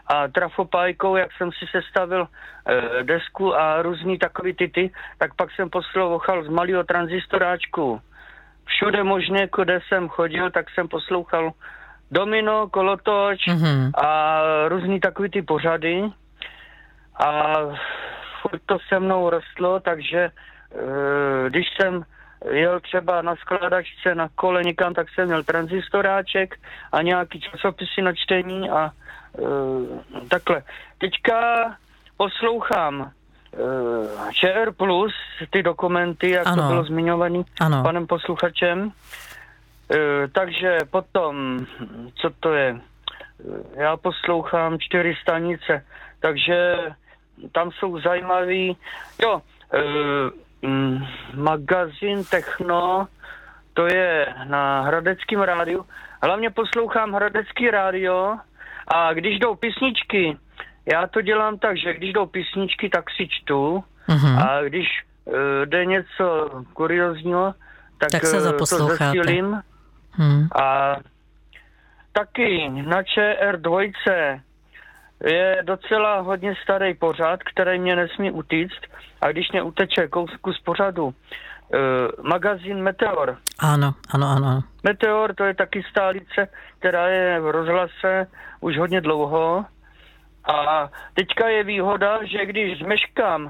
a trafopájkou, jak jsem si sestavil desku a různý takový ty, tak pak jsem poslouchal z malého tranzistoráčku. Všude možně, kde jsem chodil, tak jsem poslouchal Domino, Kolotoč a různý takový ty pořady. A furt to se mnou rostlo, takže když jsem jel třeba na skladačce na kole někam, tak jsem měl tranzistoráček a nějaký časopisy na čtení a takhle. Teďka poslouchám ČR+, ty dokumenty, jak to bylo zmiňovaný panem posluchačem. Takže potom, co to je? Já poslouchám 4 stanice, takže tam jsou zajímavý, magazín Techno, to je na Hradeckém rádiu. Hlavně poslouchám Hradecký rádio a když jdou písničky, já to dělám tak, že když jdou písničky, tak si čtu a když jde něco kuriozního, tak se to zesílím. A taky na ČR2 je docela hodně starý pořad, který mě nesmí utíct a když mě uteče kus pořadu, magazín Meteor. Ano. Meteor, to je taky stálice, která je v rozhlase už hodně dlouho a teďka je výhoda, že když zmeškám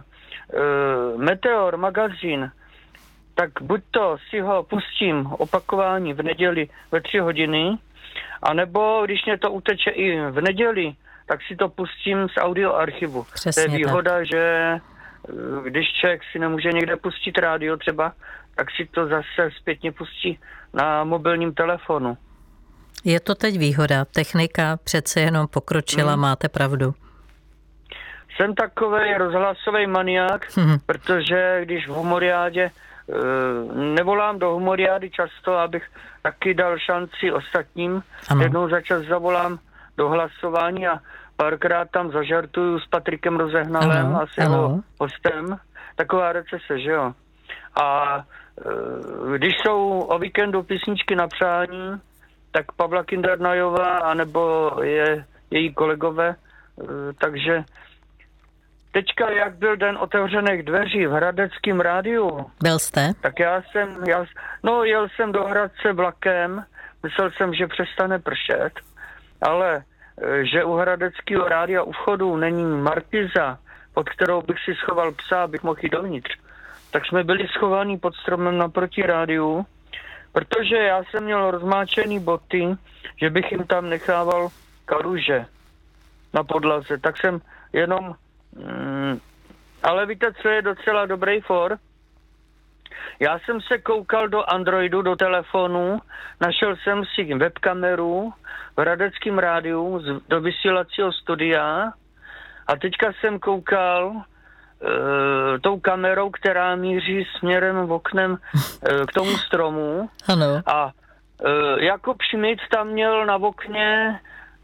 Meteor magazín, tak buď to si ho pustím opakování v neděli ve 3 hodiny, anebo když mě to uteče i v neděli, tak si to pustím z audioarchivu. Přesně to je výhoda, tak. Že když člověk si nemůže někde pustit rádio třeba, tak si to zase zpětně pustí na mobilním telefonu. Je to teď výhoda. Technika přece jenom pokročila, máte pravdu. Jsem takovej rozhlasový maniák, protože když v Humoriádě nevolám do Humoriády často, abych taky dal šanci ostatním. Jednou za čas zavolám do hlasování a párkrát tam zažartuju s Patrikem Rozehnalem a s jeho hostem. Taková recese, že jo. A když jsou o víkendu písničky na přání, tak Pavla Kindernajová anebo její kolegové, takže teďka, jak byl den otevřených dveří v Hradeckém rádiu. Byl jste? Tak jel jsem do Hradce vlakem, myslel jsem, že přestane pršet, ale že u Hradeckého rádia u vchodu není markíza, pod kterou bych si schoval psa, abych mohl jít dovnitř. Tak jsme byli schovaní pod stromem naproti rádiu, protože já jsem měl rozmáčený boty, že bych jim tam nechával kaluže na podlaze. Tak jsem jenom... ale víte, co je docela dobrý for? Já jsem se koukal do Androidu, do telefonu, našel jsem si webkameru v Hradeckém rádiu do vysílacího studia a teďka jsem koukal tou kamerou, která míří směrem v oknem k tomu stromu. Ano. A Jakub Šmit tam měl na okně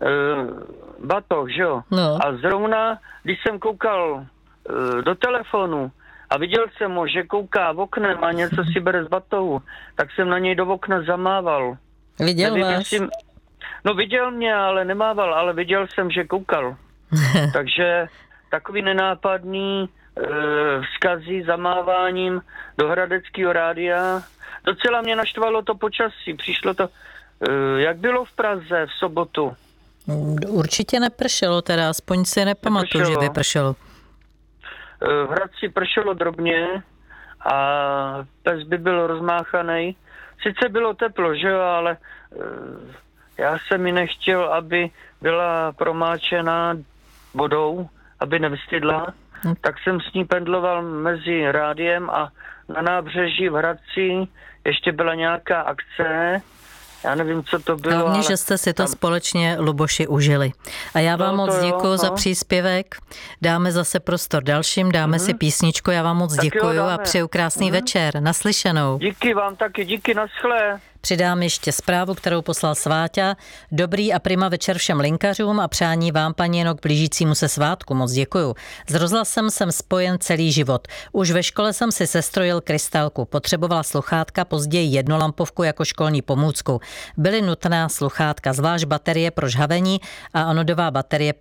batoh, že jo? No. A zrovna, když jsem koukal do telefonu a viděl jsem ho, že kouká v oknem a něco si bere z batohu, tak jsem na něj do okna zamával. Viděl vás? No viděl mě, ale nemával, ale viděl jsem, že koukal. Takže takový nenápadný vzkazy zamáváním do Hradeckého rádia. Docela mě naštvalo to počasí. Přišlo to, jak bylo v Praze v sobotu. Určitě nepršelo teda, aspoň si nepamatuju, že by pršelo. V Hradci pršelo drobně a pes by byl rozmáchaný. Sice bylo teplo, že jo, ale já jsem mi nechtěl, aby byla promáčená vodou, aby nevystydla. Tak jsem s ní pendloval mezi rádiem a na nábřeží v Hradci ještě byla nějaká akce. Já nevím, co to bylo. Hlavně, že jste si to společně, Luboši, užili. A já vám moc děkuju za příspěvek. Dáme zase prostor dalším, dáme si písničku. Já vám moc děkuju a přeju krásný večer. Naslyšenou. Díky vám taky, díky, naschle. Přidám ještě zprávu, kterou poslal Sváťa. Dobrý a prima večer všem linkařům a přání vám, paní Jeno, k blížícímu se svátku. Moc děkuju. S rozhlasem jsem spojen celý život. Už ve škole jsem si sestrojil krystalku. Potřebovala sluchátka, později jednolampovku jako školní pomůcku. Byly nutná sluchátka, zvlášť baterie pro žhavení a anodová baterie